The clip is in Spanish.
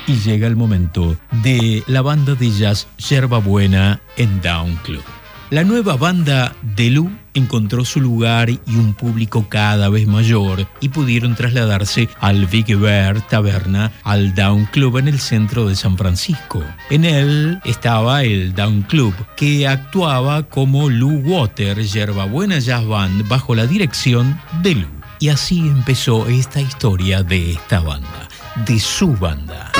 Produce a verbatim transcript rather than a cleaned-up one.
y llega el momento de la banda de jazz Yerba Buena en Down Club. La nueva banda de Lou encontró su lugar y un público cada vez mayor y pudieron trasladarse al Big Bear Taberna, al Down Club en el centro de San Francisco. En él estaba el Down Club, que actuaba como Lou Water, Yerba Buena Jazz Band, bajo la dirección de Lou. Y así empezó esta historia de esta banda, de su banda.